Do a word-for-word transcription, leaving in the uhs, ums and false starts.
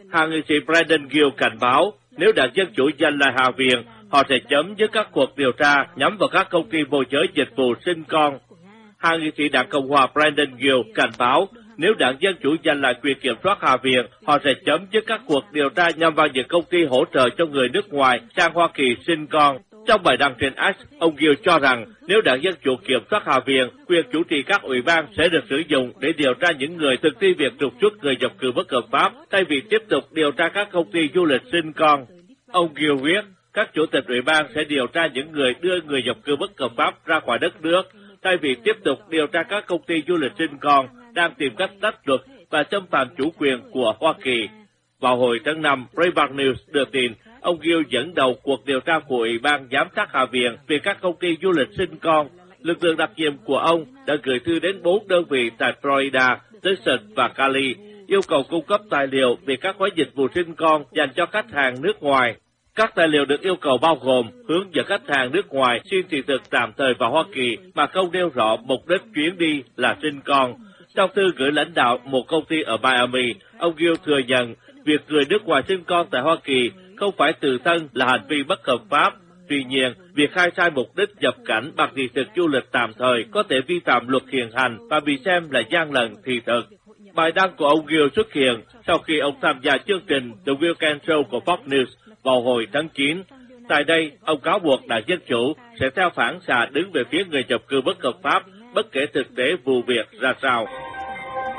Hạ nghị sĩ Brandon Gill cảnh báo nếu đảng Dân Chủ giành lại Hạ viện, họ sẽ chấm dứt các cuộc điều tra nhắm vào các công ty môi giới dịch vụ sinh con. Hạ nghị sĩ đảng Cộng hòa Brandon Gill cảnh báo nếu đảng Dân Chủ giành lại quyền kiểm soát Hạ viện, họ sẽ chấm dứt các cuộc điều tra nhằm vào những công ty hỗ trợ cho người nước ngoài sang Hoa Kỳ sinh con. Trong bài đăng trên X, ông Gill cho rằng nếu đảng Dân Chủ kiểm soát Hạ viện, quyền chủ trì các ủy ban sẽ được sử dụng để điều tra những người thực thi việc trục xuất người nhập cư bất hợp pháp, thay vì tiếp tục điều tra các công ty du lịch sinh con. Ông Gill viết, các chủ tịch ủy ban sẽ điều tra những người đưa người nhập cư bất hợp pháp ra khỏi đất nước, thay vì tiếp tục điều tra các công ty du lịch sinh con đang tìm cách tách luật và xâm phạm chủ quyền của Hoa Kỳ. Vào hồi tháng năm, Breitbart News đưa tin, ông Gill dẫn đầu cuộc điều tra của Ủy ban Giám sát Hạ viện về các công ty du lịch sinh con. Lực lượng đặc nhiệm của ông đã gửi thư đến bốn đơn vị tại Florida, Texas và Cali, yêu cầu cung cấp tài liệu về các gói dịch vụ sinh con dành cho khách hàng nước ngoài. Các tài liệu được yêu cầu bao gồm hướng dẫn khách hàng nước ngoài xin thị thực tạm thời vào Hoa Kỳ mà không nêu rõ mục đích chuyến đi là sinh con. Trong thư gửi lãnh đạo một công ty ở Miami, ông Gill thừa nhận việc người nước ngoài sinh con tại Hoa Kỳ không phải tự thân là hành vi bất hợp pháp. Tuy nhiên, việc khai sai mục đích nhập cảnh bằng thị thực du lịch tạm thời có thể vi phạm luật hiện hành và bị xem là gian lận thị thực. Bài đăng của ông Gill xuất hiện sau khi ông tham gia chương trình The Weekend Show của Fox News vào hồi tháng chín. Tại đây, ông cáo buộc đảng Dân Chủ sẽ theo phản xạ đứng về phía người nhập cư bất hợp pháp, bất kể thực tế vụ việc ra sao.